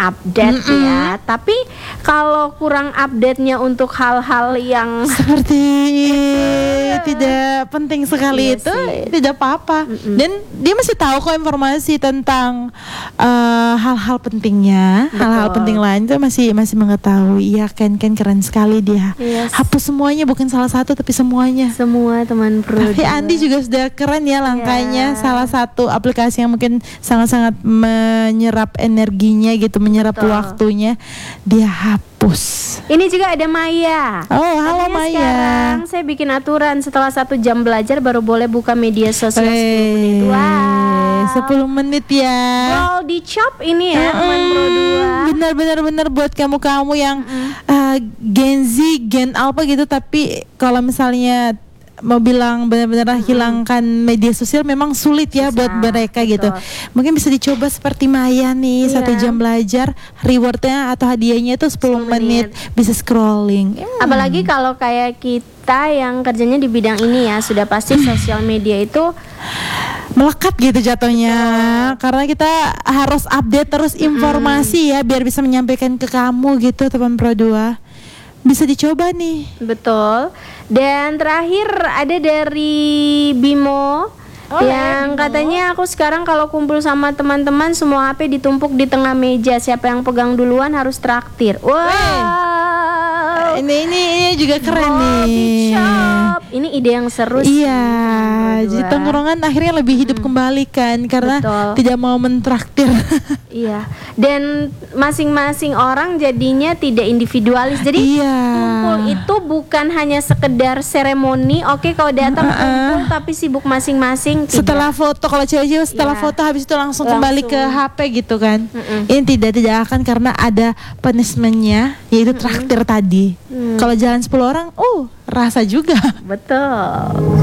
update ya. Tapi kalau kurang update-nya untuk hal-hal yang seperti tidak penting sekali itu tidak apa-apa. Dan dia masih tahu kok informasi tentang hal-hal pentingnya. Hal-hal penting lain itu masih mengetahui. Iya, Ken keren sekali dia. Hapus semuanya, bukan salah satu tapi semuanya. Semua teman Pro. Tapi Andi juga sudah keren ya langkahnya. Salah satu aplikasi yang mungkin sangat-sangat menyerap energinya gitu, menyerap waktunya, dia hapus. Ini juga ada Maya. Oh, halo Maya. Sekarang saya bikin aturan setelah 1 jam belajar baru boleh buka media sosial 10 menit. Wow. 10 menit ya. Roll di chop ini ya teman Pro 2. Benar buat kamu yang Gen Z, Gen Alpha gitu, tapi kalau misalnya mau bilang benar-benar hilangkan media sosial memang sulit ya buat mereka gitu. Mungkin bisa dicoba seperti Maya nih, 1 jam belajar, rewardnya atau hadiahnya itu 10 menit bisa scrolling. Apalagi kalau kayak kita yang kerjanya di bidang ini ya, sudah pasti sosial media itu melekat gitu jatuhnya. Karena kita harus update terus informasi ya biar bisa menyampaikan ke kamu gitu teman Pro 2. Bisa dicoba nih. Betul. Dan terakhir ada dari Bimo yang katanya aku sekarang kalau kumpul sama teman-teman semua HP ditumpuk di tengah meja, siapa yang pegang duluan harus traktir. Wow. Ini juga keren nih. Shop. Ini ide yang seru sih. Iya, jadi tongkrongan akhirnya lebih hidup kembali kan karena tidak mau mentraktir. Iya. Dan masing-masing orang jadinya tidak individualis. Jadi kumpul itu bukan hanya sekedar seremoni. Oke, kalau datang kumpul tapi sibuk masing-masing. Setelah foto, kalau cewek-cewek setelah foto habis itu langsung kembali ke HP gitu kan. Ini tidak akan karena ada punishment-nya, yaitu traktir tadi. Kalau jalan 10 orang, rasa juga. Betul.